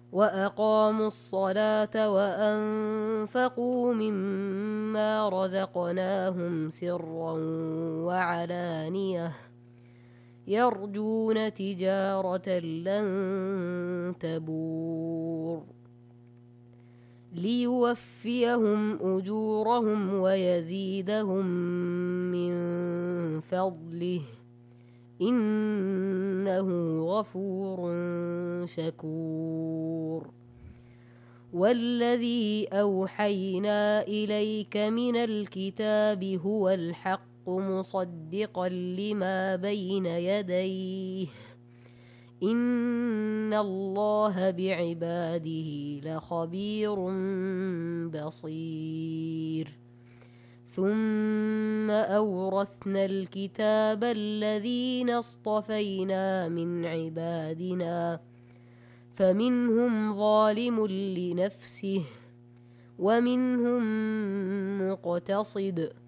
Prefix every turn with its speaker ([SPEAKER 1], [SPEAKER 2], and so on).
[SPEAKER 1] وأقاموا الصلاة وأنفقوا مما رزقناهم سرا وعلانية يرجون تجارة لن تبور ليوفيهم أجورهم ويزيدهم من فضله إنه غفور شكور والذي أوحينا إليك من الكتاب هو الحق مصدقا لما بين يديه إن الله بعباده لخبير بصير ثم أورثنا الكتاب الذين اصطفينا من عبادنا فمنهم ظالم لنفسه ومنهم مقتصد